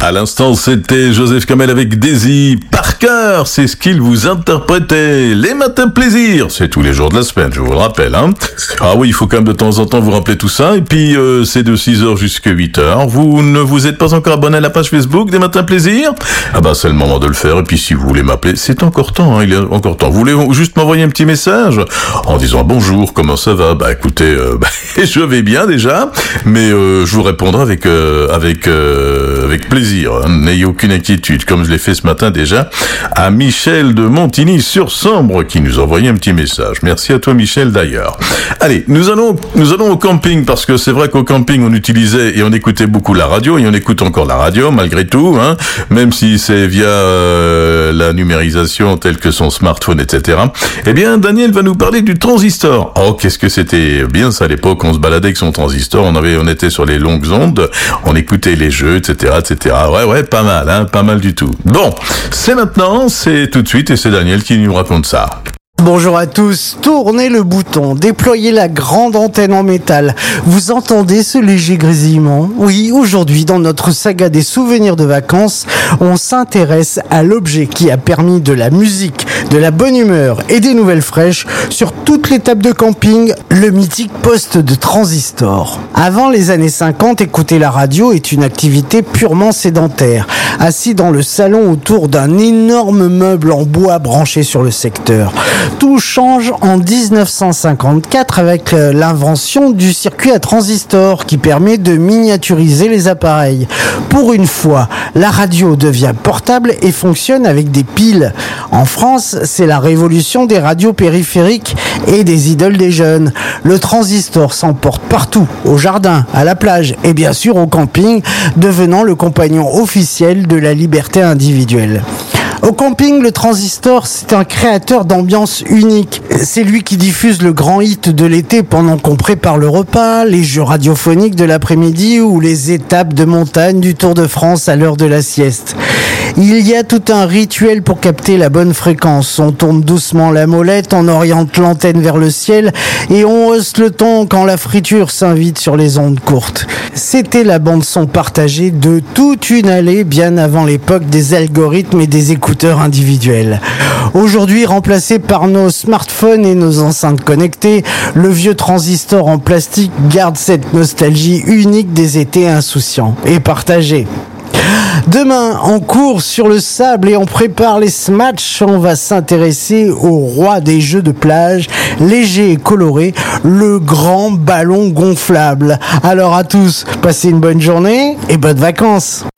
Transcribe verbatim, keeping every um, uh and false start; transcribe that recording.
À l'instant, c'était Joseph Kamel avec Daisy Parker. C'est ce qu'il vous interprétait. Les matins plaisir, c'est tous les jours de la semaine, je vous le rappelle. Hein. Ah oui, il faut quand même de temps en temps vous rappeler tout ça. Et puis, euh, c'est de six heures jusqu'à huit heures. Vous ne vous êtes pas encore abonné à la page Facebook des matins plaisir? Ah bah, c'est le moment de le faire. Et puis, si vous voulez m'appeler, c'est encore temps. Hein, il y a encore temps. Vous voulez juste m'envoyer un petit message en disant bonjour, comment ça va? Bah, écoutez, euh, bah, je vais bien déjà, mais euh, je vous répondrai avec euh, avec euh, avec plaisir. N'ayez aucune inquiétude, comme je l'ai fait ce matin déjà à Michel de Montigny-sur-Sambre qui nous envoyait un petit message. Merci à toi Michel d'ailleurs. Allez, nous allons nous allons au camping parce que c'est vrai qu'au camping on utilisait et on écoutait beaucoup la radio et on écoute encore la radio malgré tout, hein, même si c'est via euh, la numérisation telle que son smartphone, et cetera. Eh bien, Daniel va nous parler du transistor. Oh, qu'est-ce que c'était bien ça à l'époque, on se baladait avec son transistor, on avait on était sur les longues ondes, on écoutait les jeux, et cetera, et cetera. Ouais, ouais, pas mal, hein, pas mal du tout. Bon, c'est maintenant, c'est tout de suite, et c'est Daniel qui nous raconte ça. Bonjour à tous, tournez le bouton, déployez la grande antenne en métal. Vous entendez ce léger grésillement? Oui, aujourd'hui, dans notre saga des souvenirs de vacances, on s'intéresse à l'objet qui a permis de la musique, de la bonne humeur et des nouvelles fraîches sur toute l'étape de camping, le mythique poste de transistor. Avant les années cinquante, écouter la radio est une activité purement sédentaire, assis dans le salon autour d'un énorme meuble en bois branché sur le secteur. Tout change en dix-neuf cent cinquante-quatre avec l'invention du circuit à transistor qui permet de miniaturiser les appareils. Pour une fois, la radio devient portable et fonctionne avec des piles. En France, c'est la révolution des radios périphériques et des idoles des jeunes. Le transistor s'emporte partout, au jardin, à la plage et bien sûr au camping, devenant le compagnon officiel de la liberté individuelle. Au camping, le transistor, c'est un créateur d'ambiance unique. C'est lui qui diffuse le grand hit de l'été pendant qu'on prépare le repas, les jeux radiophoniques de l'après-midi ou les étapes de montagne du Tour de France à l'heure de la sieste. Il y a tout un rituel pour capter la bonne fréquence. On tourne doucement la molette, on oriente l'antenne vers le ciel et on hausse le ton quand la friture s'invite sur les ondes courtes. C'était la bande-son partagée de toute une allée bien avant l'époque des algorithmes et des écouteurs individuels. Aujourd'hui, remplacé par nos smartphones et nos enceintes connectées, le vieux transistor en plastique garde cette nostalgie unique des étés insouciants et partagés. Demain, on court sur le sable et on prépare les smatchs. On va s'intéresser au roi des jeux de plage, léger et coloré, le grand ballon gonflable. Alors à tous, passez une bonne journée et bonnes vacances.